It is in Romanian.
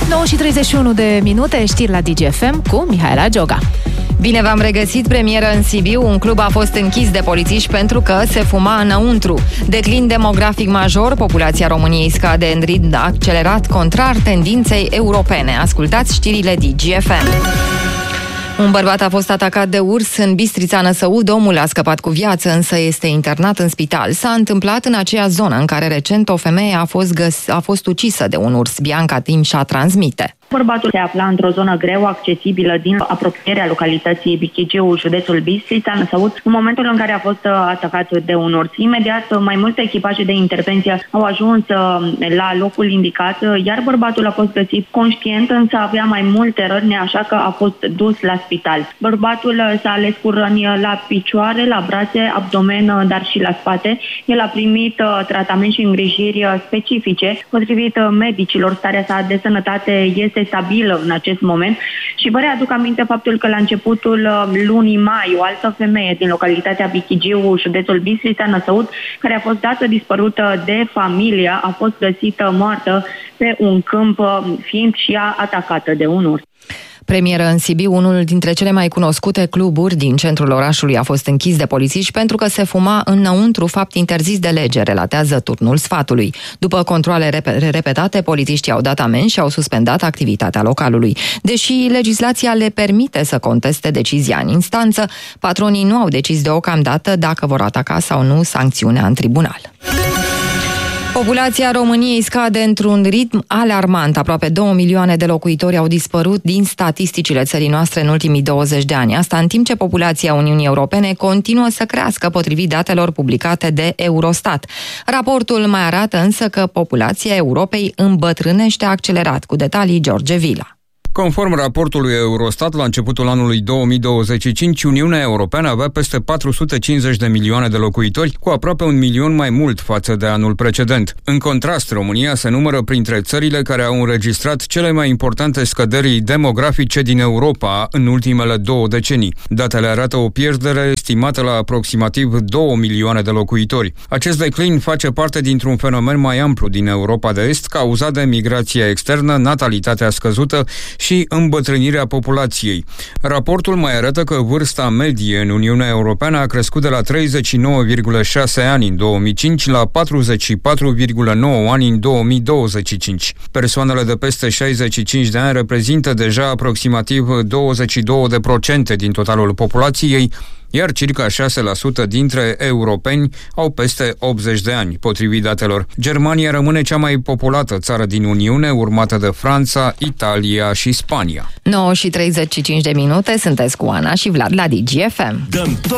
9:31 de minute, știri la DGFM cu Mihaela Gioga. Bine v-am regăsit. Premieră în Sibiu. Un club a fost închis de polițiști pentru că se fuma înăuntru. Declin demografic major. Populația României scade în ritm accelerat, contrar tendinței europene. Ascultați știrile DGFM. Un bărbat a fost atacat de urs în Bistrița Năsăud. Omul a scăpat cu viață, însă este internat în spital. S-a întâmplat în aceea zonă în care recent o femeie a fost ucisă de un urs. Bianca Timșa transmite. Bărbatul se afla într-o zonă greu accesibilă din apropierea localității Bichigiu, județul Bistrița Năsăud, în momentul în care a fost atacat de un urs. Imediat, mai multe echipaje de intervenție au ajuns la locul indicat, iar bărbatul a fost găsit conștient, însă avea mai multe răni, așa că a fost dus la spital. Bărbatul s-a ales cu răni la picioare, la brațe, abdomen, dar și la spate. El a primit tratament și îngrijiri specifice. Potrivit medicilor, starea sa de sănătate este stabilă în acest moment și vă readuc aminte faptul că la începutul lunii mai o altă femeie din localitatea Bichigiu, județul Bistrița Năsăud, care a fost dată dispărută de familie, a fost găsită moartă pe un câmp, fiind și ea atacată de un urs. Premieră în Sibiu. Unul dintre cele mai cunoscute cluburi din centrul orașului a fost închis de polițiști pentru că se fuma înăuntru, fapt interzis de lege, relatează Turnul Sfatului. După controale repetate, polițiștii au dat amenzi și au suspendat activitatea localului. Deși legislația le permite să conteste decizia în instanță, patronii nu au decis deocamdată dacă vor ataca sau nu sancțiunea în tribunal. Populația României scade într-un ritm alarmant. Aproape 2 milioane de locuitori au dispărut din statisticile țării noastre în ultimii 20 de ani. Asta în timp ce populația Uniunii Europene continuă să crească, potrivit datelor publicate de Eurostat. Raportul mai arată însă că populația Europei îmbătrânește accelerat. Cu detalii, George Vila. Conform raportului Eurostat, la începutul anului 2025, Uniunea Europeană avea peste 450 de milioane de locuitori, cu aproape 1 milion mai mult față de anul precedent. În contrast, România se numără printre țările care au înregistrat cele mai importante scăderi demografice din Europa în ultimele 2 decenii. Datele arată o pierdere estimată la aproximativ 2 milioane de locuitori. Acest declin face parte dintr-un fenomen mai amplu din Europa de Est, cauzat de migrația externă, natalitatea scăzută și îmbătrânirea populației. Raportul mai arată că vârsta medie în Uniunea Europeană a crescut de la 39,6 ani în 2005 la 44,9 ani în 2025. Persoanele de peste 65 de ani reprezintă deja aproximativ 22% din totalul populației, iar circa 6% dintre europeni au peste 80 de ani, potrivit datelor. Germania rămâne cea mai populată țară din Uniune, urmată de Franța, Italia și Spania. 9:35 de minute, sunteți cu Ana și Vlad la DGFM.